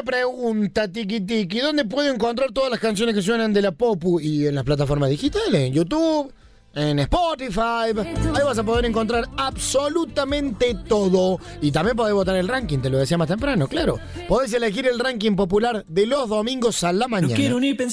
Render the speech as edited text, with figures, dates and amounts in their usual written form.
pregunta, Tiki Tiki. ¿Dónde puedo encontrar todas las canciones que suenan de la Popu? Y en las plataformas digitales, en YouTube, en Spotify. Ahí vas a poder encontrar absolutamente todo. Y también podés votar el ranking, te lo decía más temprano, claro. Podés elegir el ranking popular de los domingos a la mañana. No quiero ni pensar.